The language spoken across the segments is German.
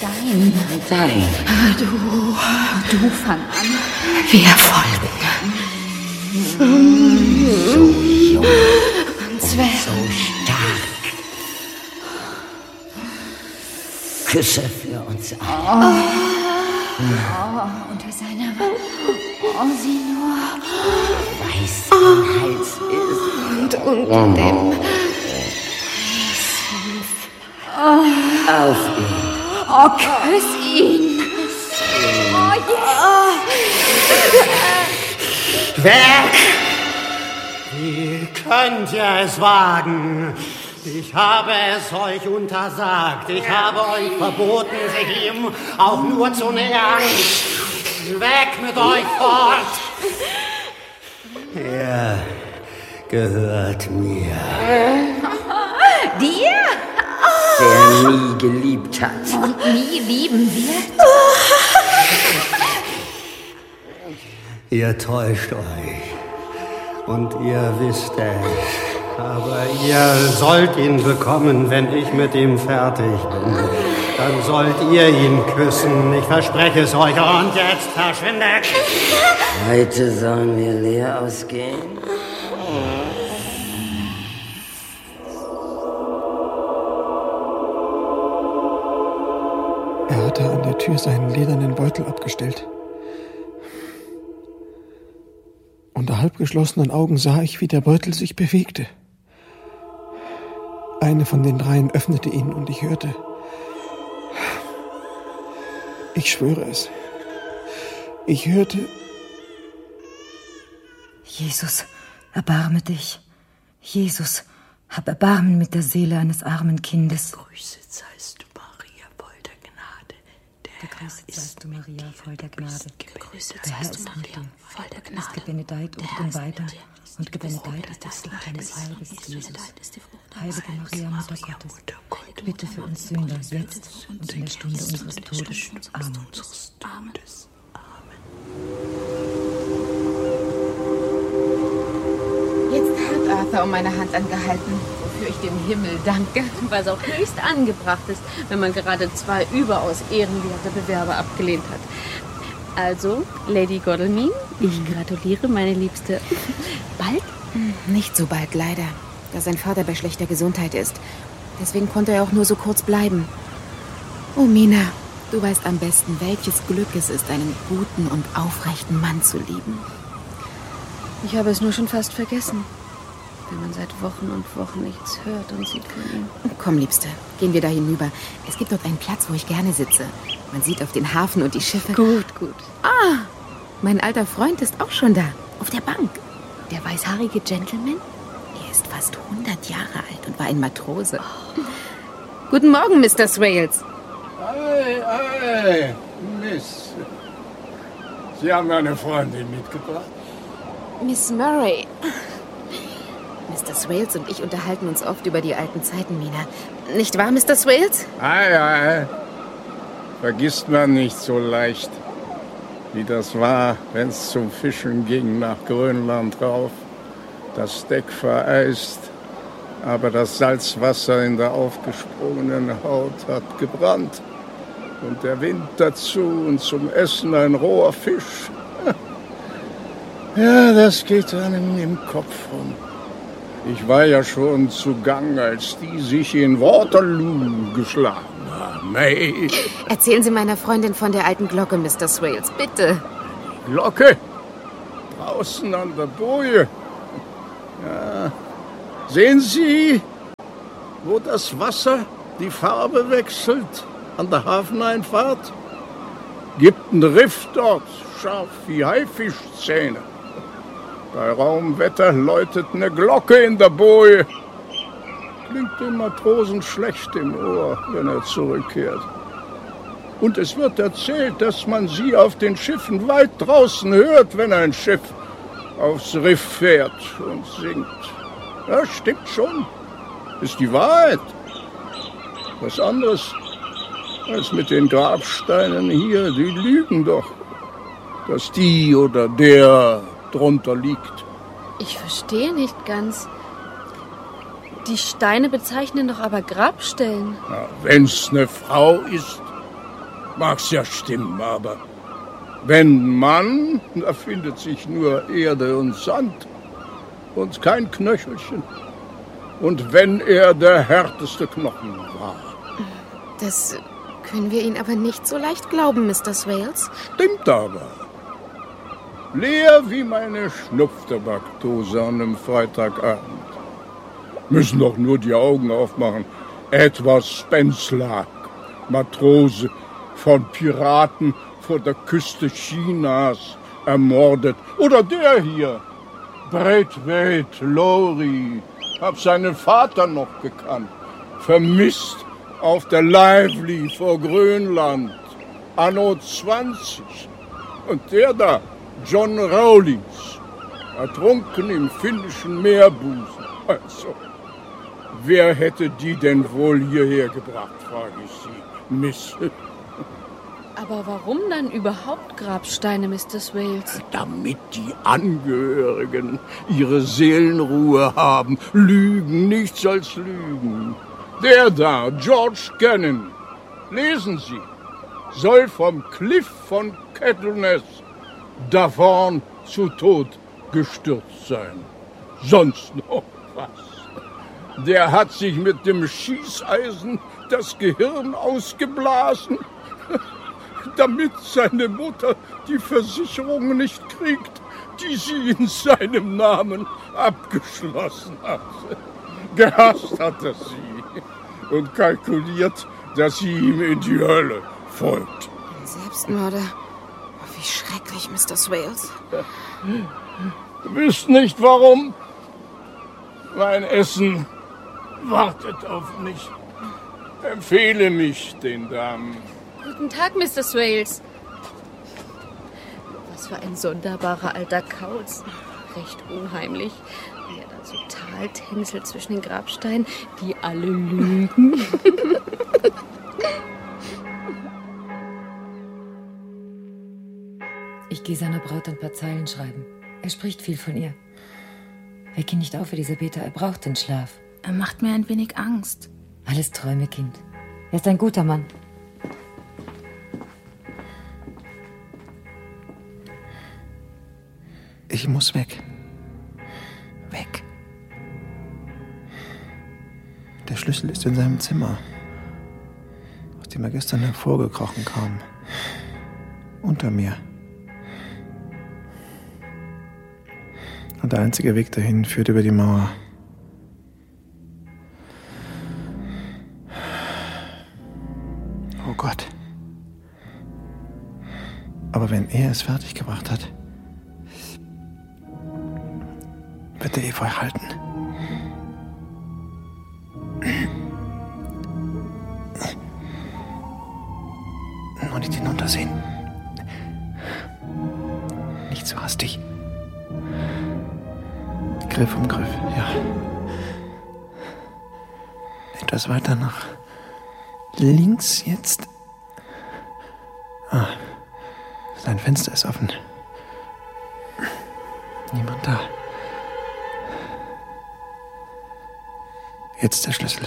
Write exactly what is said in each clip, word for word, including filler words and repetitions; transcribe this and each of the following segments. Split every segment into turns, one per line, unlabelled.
Dein.
Dein.
Du, du fang an.
Wir folgen. So jung und so stark. Küsse für uns alle.
Oh, oh, unter seiner Wange. Oh, sieh nur.
Weiß sein Hals ist.
Und unter oh. dem...
Oh. Auf ihn.
Oh, küss ihn. Oh, ja.
Weg! Wie könnt ihr es wagen? Ich habe es euch untersagt. Ich habe euch verboten, sich ihm auch nur zu nähern. Weg mit euch fort! Er gehört mir.
Dir?
Der nie geliebt hat.
Und nie lieben wird?
Ihr täuscht euch. Und ihr wisst es. Aber ihr sollt ihn bekommen, wenn ich mit ihm fertig bin. Dann sollt ihr ihn küssen. Ich verspreche es euch. Und jetzt verschwindet.
Heute sollen wir leer ausgehen.
Er hatte an der Tür seinen ledernen Beutel abgestellt. Unter halbgeschlossenen Augen sah ich, wie der Beutel sich bewegte. Eine von den dreien öffnete ihn und ich hörte... Ich schwöre es. Ich hörte...
Jesus, erbarme dich. Jesus, hab Erbarmen mit der Seele eines armen Kindes.
Gegrüßet seist du, Maria, voll der Gnade. Der
Gegrüßet seist du, Maria, voll der Gnade.
Gegrüßet
Der Herr
seist du,
ist mit
Maria,
dir.
voll der
Du bist
Gnade.
gebenedeit unter den Weibern und gebenedeit ist das Kind deines Leibes, Jesus. Heilige Maria, Mutter Gottes, bitte für uns Sünder, jetzt und in der Stunde unseres Todes. Amen.
Amen.
Jetzt hat Arthur um meine Hand angehalten, wofür ich dem Himmel danke, was auch höchst angebracht ist, wenn man gerade zwei überaus ehrenwerte Bewerber abgelehnt hat. Also, Lady Godalming, ich gratuliere, meine Liebste. Bald?
Nicht so bald, leider, da sein Vater bei schlechter Gesundheit ist. Deswegen konnte er auch nur so kurz bleiben. Oh, Mina, du weißt am besten, welches Glück es ist, einen guten und aufrechten Mann zu lieben.
Ich habe es nur schon fast vergessen, wenn man seit Wochen und Wochen nichts hört und sieht von ihm.
Komm, Liebste, gehen wir da hinüber. Es gibt dort einen Platz, wo ich gerne sitze. Man sieht auf den Hafen und die Schiffe.
Gut, gut.
Ah, mein alter Freund ist auch schon da, auf der Bank. Der weißhaarige Gentleman? Er ist fast hundert Jahre alt und war ein Matrose. Oh. Guten Morgen, Mister Swales.
Ei, ei, Miss. Sie haben eine Freundin mitgebracht?
Miss Murray. Mister Swales und ich unterhalten uns oft über die alten Zeiten, Mina. Nicht wahr, Mister Swales?
Ei, ei. Vergisst man nicht so leicht, wie das war, wenn es zum Fischen ging nach Grönland rauf. Das Deck vereist, aber das Salzwasser in der aufgesprungenen Haut hat gebrannt. Und der Wind dazu und zum Essen ein roher Fisch. Ja, das geht einem im Kopf rum. Ich war ja schon zugang, als die sich in Waterloo geschlagen haben. Hey.
Erzählen Sie meiner Freundin von der alten Glocke, Mister Swales, bitte.
Glocke? Draußen an der Boje. Ja. Sehen Sie, wo das Wasser die Farbe wechselt an der Hafeneinfahrt? Gibt ein Riff dort, scharf wie Haifischzähne. Bei rauem Wetter läutet eine Glocke in der Boje. Klingt dem Matrosen schlecht im Ohr, wenn er zurückkehrt. Und es wird erzählt, dass man sie auf den Schiffen weit draußen hört, wenn ein Schiff aufs Riff fährt und singt. Ja, stimmt schon. Ist die Wahrheit. Was anderes als mit den Grabsteinen hier. Die lügen doch, dass die oder der drunter liegt.
Ich verstehe nicht ganz. Die Steine bezeichnen doch aber Grabstellen.
Ja, wenn's eine Frau ist, Mag's ja stimmen, aber wenn Mann, da findet sich nur Erde und Sand und kein Knöchelchen. Und wenn er der härteste Knochen war.
Das können wir Ihnen aber nicht so leicht glauben, Mister Swales.
Stimmt aber. Leer wie meine Schnupftabaktose an einem Freitagabend. Müssen doch nur die Augen aufmachen. Edward Spencelak, Matrose, von Piraten vor der Küste Chinas ermordet. Oder der hier, Braithwaite Lowry, hab seinen Vater noch gekannt. Vermisst auf der Lively vor Grönland, anno zwanzig. Und der da, John Rawlins, ertrunken im finnischen Meerbusen. Also, wer hätte die denn wohl hierher gebracht, frage ich Sie, Miss.
Aber warum dann überhaupt Grabsteine, Mister Swales?
Damit die Angehörigen ihre Seelenruhe haben. Lügen, nichts als Lügen. Der da, George Cannon, lesen Sie, soll vom Cliff von Kettleness davon zu Tod gestürzt sein. Sonst noch was. Der hat sich mit dem Schießeisen das Gehirn ausgeblasen, damit seine Mutter die Versicherung nicht kriegt, die sie in seinem Namen abgeschlossen hat. Gehasst hat er sie und kalkuliert, dass sie ihm in die Hölle folgt.
Ein Selbstmörder. Wie schrecklich, Mister Swales.
Du wisst nicht, warum? Mein Essen wartet auf mich. Empfehle mich den Damen.
Guten Tag, Mister Swales. Was für ein sonderbarer alter Kauz. Recht unheimlich, wie er da so taltänzelt zwischen den Grabsteinen, die alle lügen.
Ich gehe seiner Braut ein paar Zeilen schreiben. Er spricht viel von ihr. Weck ihn nicht auf, Elisabetha, er braucht den Schlaf.
Er macht mir ein wenig Angst.
Alles Träume, Kind. Er ist ein guter Mann.
Ich muss weg. Weg. Der Schlüssel ist in seinem Zimmer, aus dem er gestern hervorgekrochen kam. Unter mir. Und der einzige Weg dahin führt über die Mauer. Oh Gott. Aber wenn er es fertiggebracht hat, wird der Efeu halten. Nur nicht hinuntersehen. Nicht so hastig. Griff um Griff, ja. Etwas weiter nach links jetzt. Ah, sein Fenster ist offen. Niemand da. Jetzt der Schlüssel.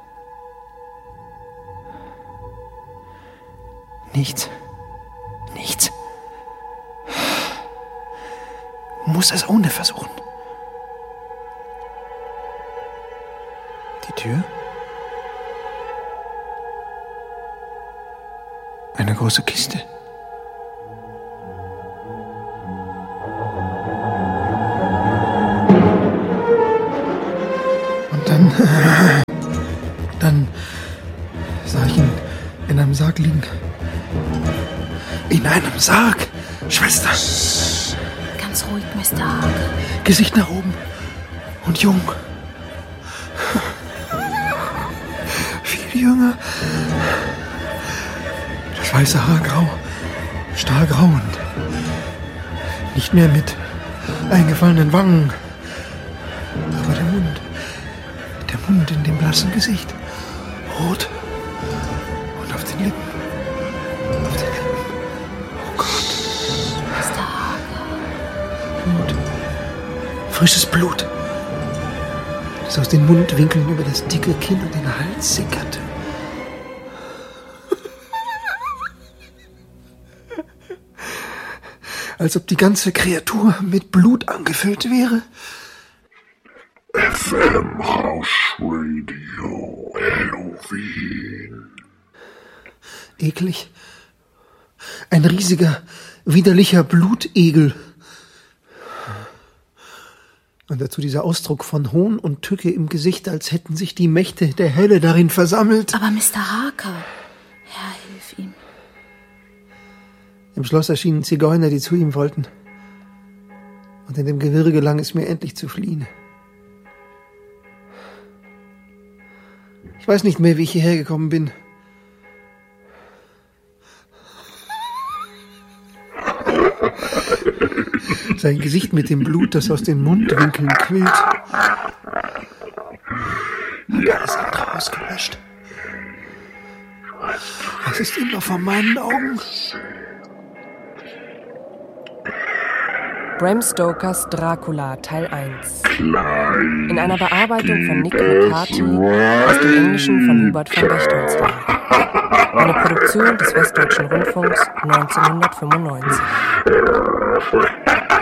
Nichts. Nichts. Muss es ohne versuchen. Die Tür? Eine große Kiste. Und dann... Dann sah ich ihn in einem Sarg liegen. In einem Sarg, Schwester.
Ganz ruhig, Mister Hake.
Gesicht nach oben. Und jung. Viel jünger. Das weiße Haar grau. Stahlgrau und nicht mehr mit eingefallenen Wangen. Aber der Mund. Der Mund in dem blassen Gesicht. Rot. Und auf den Lippen. Auf den Lippen. Oh Gott.
Mister Hake.
Blut. Frisches Blut. Das aus den Mundwinkeln über das dicke Kinn und den Hals sickerte. als ob die ganze Kreatur mit Blut angefüllt wäre.
F M House Radio Halloween.
Eklig. Ein riesiger, widerlicher Blutegel. Und dazu dieser Ausdruck von Hohn und Tücke im Gesicht, als hätten sich die Mächte der Hölle darin versammelt.
Aber Mister Harker, Herr, hilf ihm.
Im Schloss erschienen Zigeuner, die zu ihm wollten. Und in dem Gewirr gelang es mir endlich zu fliehen. Ich weiß nicht mehr, wie ich hierher gekommen bin. Sein Gesicht mit dem Blut, das aus den Mundwinkeln quillt. Und alles andere ausgelöscht. Es ist immer vor meinen Augen.
Bram Stokers Dracula Teil eins. In einer Bearbeitung von Nick McCarthy aus dem Englischen von Hubert von Bechtolzberg. Eine Produktion des Westdeutschen Rundfunks neunzehnhundertfünfundneunzig.